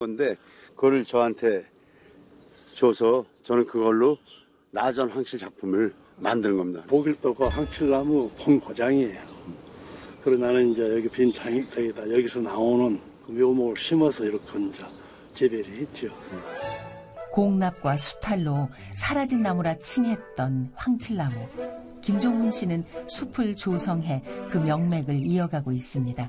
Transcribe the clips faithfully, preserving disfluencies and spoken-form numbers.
건데 그걸 저한테 줘서 저는 그걸로 나전 황칠 작품을 만드는 겁니다. 목일도가 황칠나무 본고장이에요. 그리고 나는 이제 여기 빈 장식탁에다 여기서 나오는 그 묘목을 심어서 이렇게 이제 재배를 했죠. 공납과 수탈로 사라진 나무라 칭했던 황칠나무. 김종문 씨는 숲을 조성해 그 명맥을 이어가고 있습니다.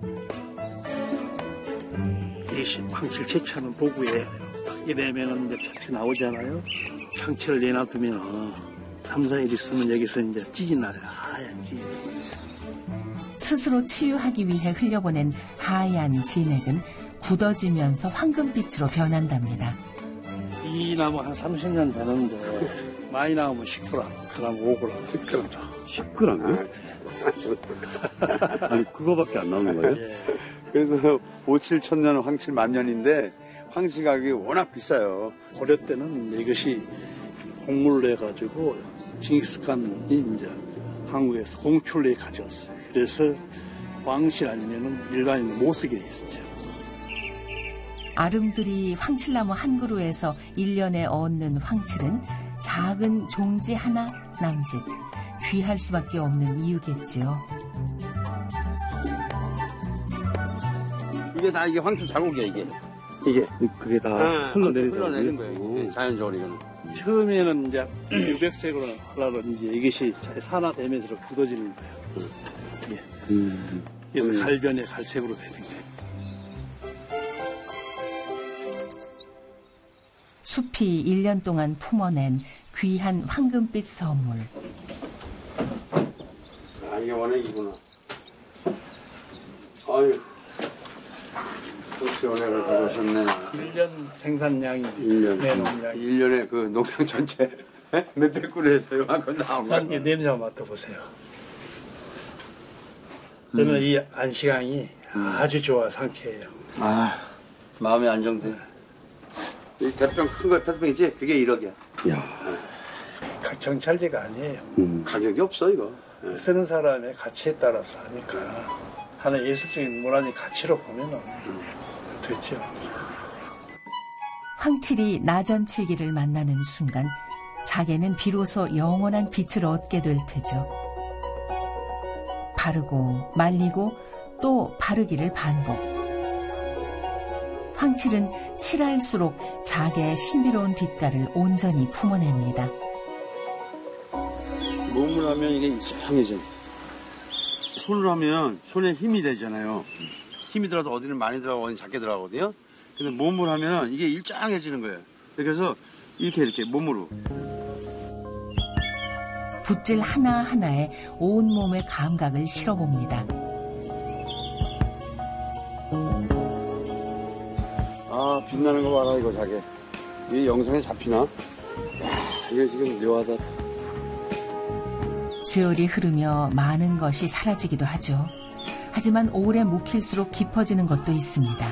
이 황칠 채취하는 도구에 이래면은 이제 펴피 나오잖아요. 상체를 내놔두면 삼, 사 일 있으면 여기서 이제 찌진 나요. 하얀 찌. 스스로 치유하기 위해 흘려보낸 하얀 진액은 굳어지면서 황금빛으로 변한답니다. 이 나무 한 삼십 년 되는데 많이 나오면 십 그램, 그램 오 그램, 십 그램. 십 그램이요? 아니 그거밖에 안 나오는 거예요? 예. 그래서 오칠 천년 황칠 만년인데 황실 가격이 워낙 비싸요. 고려 때는 이것이 공물로 해가지고 징기스칸이 이제 한국에서 공출로 가져왔어요. 그래서 황실 아니면은 일반인 못 쓰게 했었죠. 아름드리 황칠나무 한 그루에서 일 년에 얻는 황칠은 작은 종지 하나 남짓 귀할 수밖에 없는 이유겠지요. 이게 다 이게 황칠 자국이야 이게. 이게 그게 다 아, 흘러내리는 흘러내는 거예요. 이게 자연적으로 이거는. 처음에는 이제 육백색으로 하려고 이제 이것이 산화되면서 굳어지는 거예요. 음. 예. 음. 그래서 음. 갈변에 갈색으로 되는 거예요. 숲이 일 년 동안 품어낸 귀한 황금빛 선물. 아, 이게 원액이구나. 아유, 혹시 원액을 가져오셨네. 일 년 생산량이 일 년. 내농량이. 일 년에 그 농장 전체 몇백 그루에서 요만큼 나온 한 거야. 냄새 한번 맡아보세요. 그러면 음. 이 안시강이 아주 좋아 상쾌해요. 아, 마음이 안정돼. 이 대병 큰 거 페트병이지? 그게 일억이야. 야, 정찰제가 아니에요. 음. 가격이 없어 이거. 네. 쓰는 사람의 가치에 따라서 하니까 하나의 예술적인 문화적 가치로 보면은 음. 됐죠. 황칠이 나전칠기를 만나는 순간 자개는 비로소 영원한 빛을 얻게 될 테죠. 바르고 말리고 또 바르기를 반복. 황칠은 칠할수록 자개의 신비로운 빛깔을 온전히 품어냅니다. 몸으로 하면 이게 일정해져. 손으로 하면 손에 힘이 되잖아요. 힘이 들어서 어디는 많이 들어가고 어디는 작게 들어가거든요. 근데 몸으로 하면 이게 일정해지는 거예요. 그래서 이렇게 이렇게 몸으로. 붓질 하나하나에 온몸의 감각을 실어봅니다. 아, 빛나는 거 봐라 이거 자개. 이게 영상에 잡히나? 야, 이게 지금 묘하다. 세월이 흐르며 많은 것이 사라지기도 하죠. 하지만 오래 묵힐수록 깊어지는 것도 있습니다.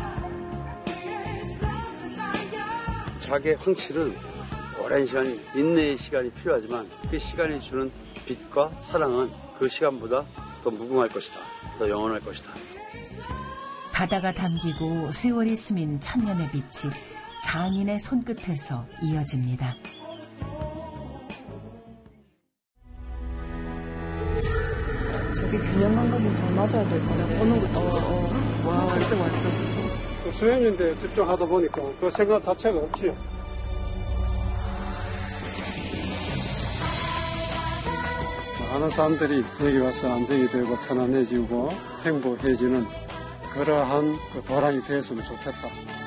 자개 황칠은 오랜 시간, 인내의 시간이 필요하지만 그 시간이 주는 빛과 사랑은 그 시간보다 더 무궁할 것이다. 더 영원할 것이다. 바다가 담기고 세월이 스민 천년의 빛이 장인의 손끝에서 이어집니다. 저게 균형 감각이 잘 맞아야 될 것 같아요. 어느 것도 어, 어. 와, 갈색 완성. 그 수행인데 집중하다 보니까 그 생각 자체가 없지요. 많은 사람들이 여기 와서 안정이 되고 편안해지고 행복해지는 그러한 그 도랑이 되었으면 좋겠다.